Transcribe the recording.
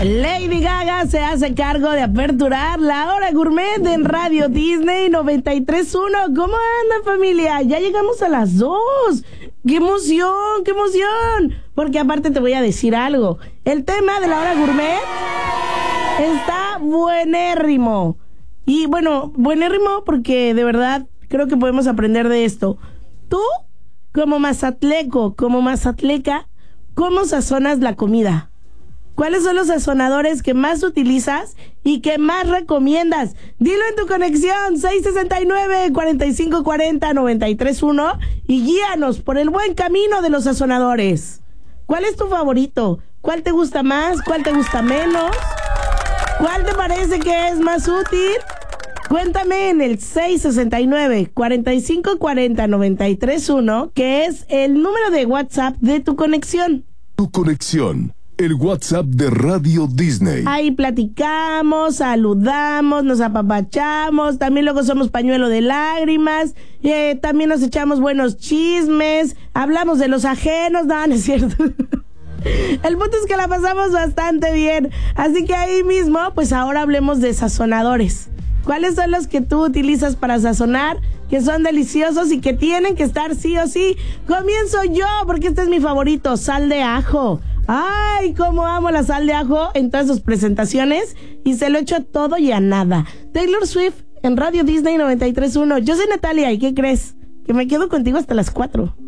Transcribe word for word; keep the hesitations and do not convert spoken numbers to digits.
Lady Gaga se hace cargo de aperturar la hora gourmet en Radio Disney noventa y tres punto uno. ¿Cómo andan, familia? Ya llegamos a las dos. ¡Qué emoción, qué emoción! Porque aparte te voy a decir algo. El tema de la hora gourmet está buenérrimo. Y bueno, buenérrimo porque de verdad creo que podemos aprender de esto. Tú, como mazatleco, como mazatleca, ¿cómo sazonas la comida? ¿Cuáles son los sazonadores que más utilizas y que más recomiendas? Dilo en tu conexión seis seis nueve, cuatro cinco cuatro cero, nueve tres uno y guíanos por el buen camino de los sazonadores. ¿Cuál es tu favorito? ¿Cuál te gusta más? ¿Cuál te gusta menos? ¿Cuál te parece que es más útil? Cuéntame en el seis seis nueve, cuatro cinco cuatro cero, nueve tres uno, que es el número de WhatsApp de tu conexión. Tu conexión. El WhatsApp de Radio Disney. Ahí platicamos, saludamos, nos apapachamos, también luego somos pañuelo de lágrimas, eh, también nos echamos buenos chismes, hablamos de los ajenos, no, no es cierto. El punto es que la pasamos bastante bien, así que ahí mismo, pues ahora hablemos de sazonadores. ¿Cuáles son los que tú utilizas para sazonar, que son deliciosos y que tienen que estar sí o sí? Comienzo yo, porque este es mi favorito, sal de ajo. ¡Ay, cómo amo la sal de ajo en todas sus presentaciones! Y se lo echo a todo y a nada. Taylor Swift en Radio Disney noventa y tres punto uno. Yo soy Natalia, ¿y qué crees? Que me quedo contigo hasta las cuatro.